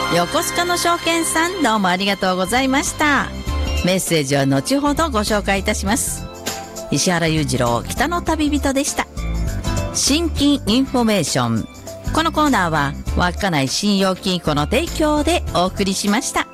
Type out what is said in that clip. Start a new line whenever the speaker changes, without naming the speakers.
横須賀の証券さん、どうもありがとうございました。メッセージは後ほどご紹介いたします。石原裕次郎、北の旅人でした。新金インフォメーション。このコーナーは稚内信用金庫の提供でお送りしました。